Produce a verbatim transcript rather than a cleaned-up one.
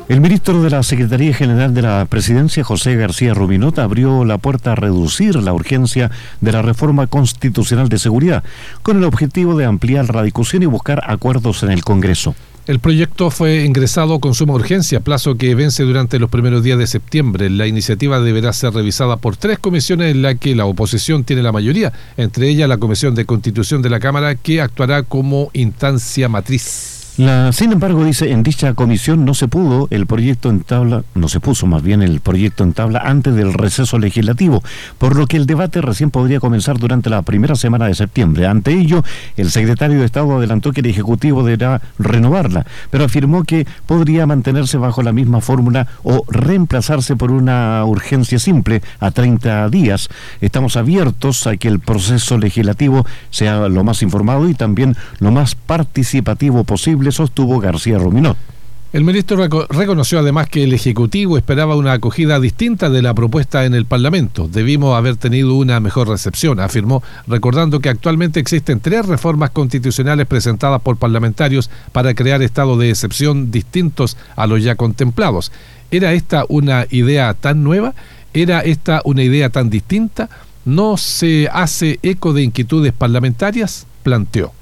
El ministro de la Secretaría General de la Presidencia, José García Ruminot, abrió la puerta a reducir la urgencia de la reforma constitucional de seguridad, con el objetivo de ampliar la discusión y buscar acuerdos en el Congreso. El proyecto fue ingresado con suma urgencia, plazo que vence durante los primeros días de septiembre. La iniciativa deberá ser revisada por tres comisiones en las que la oposición tiene la mayoría, entre ellas la Comisión de Constitución de la Cámara, que actuará como instancia matriz. La, sin embargo, dice, en dicha comisión no se pudo el proyecto en tabla, no se puso más bien el proyecto en tabla antes del receso legislativo, por lo que el debate recién podría comenzar durante la primera semana de septiembre. Ante ello, el secretario de Estado adelantó que el Ejecutivo deberá renovarla, pero afirmó que podría mantenerse bajo la misma fórmula o reemplazarse por una urgencia simple a treinta días. Estamos abiertos a que el proceso legislativo sea lo más informado y también lo más participativo posible, sostuvo García Ruminot. El ministro reco- reconoció además que el Ejecutivo esperaba una acogida distinta de la propuesta en el Parlamento. Debimos haber tenido una mejor recepción, afirmó, recordando que actualmente existen tres reformas constitucionales presentadas por parlamentarios para crear estados de excepción distintos a los ya contemplados. ¿Era esta una idea tan nueva? ¿Era esta una idea tan distinta? ¿No se hace eco de inquietudes parlamentarias?, planteó.